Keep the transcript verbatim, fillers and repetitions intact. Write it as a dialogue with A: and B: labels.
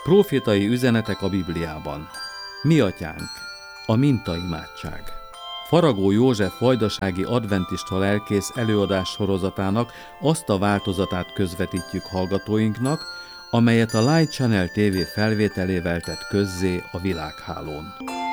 A: Prófétai üzenetek a Bibliában. Mi atyánk, a mintaimádság. Faragó József vajdasági adventista lelkész előadás sorozatának azt a változatát közvetítjük hallgatóinknak, amelyet a Light Channel té vé felvételével tett közzé a világhálón.